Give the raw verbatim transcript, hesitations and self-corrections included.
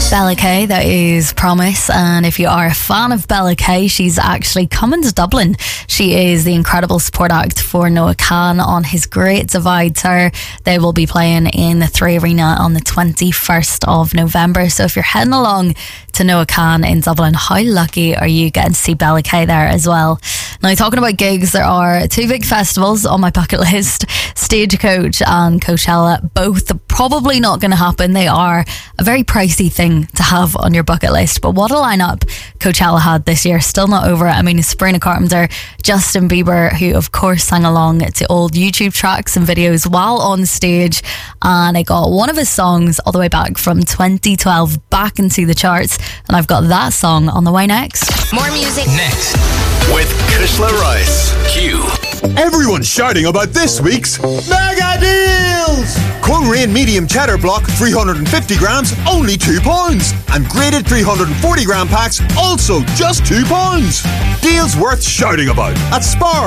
Bella Kay, that is Promise. And if you are a fan of Bella Kay, she's actually coming to Dublin. She is the incredible support act for Noah Kahan on his Great Divide tour. They will be playing in the Three Arena on the twenty-first of November. So if you're heading along to Noah Kahan in Dublin, how lucky are you getting to see Bella Kay there as well? Now, talking about gigs, there are two big festivals on my bucket list, Stagecoach and Coachella. Both probably not going to happen. They are a very pricey thing to have on your bucket list, but what a lineup Coachella had this year. Still not over it. I mean, Sabrina Carpenter, Justin Bieber, who of course sang along to old YouTube tracks and videos while on stage, and I got one of his songs all the way back from twenty twelve back into the charts, and I've got that song on the way next. More music next with Kushla Rice. Q. Everyone's shouting about this week's Mega Deals! Coleraine medium cheddar block, three hundred fifty grams, only two pounds. And graded three hundred forty gram packs, also just two pounds. Deals worth shouting about at Spar.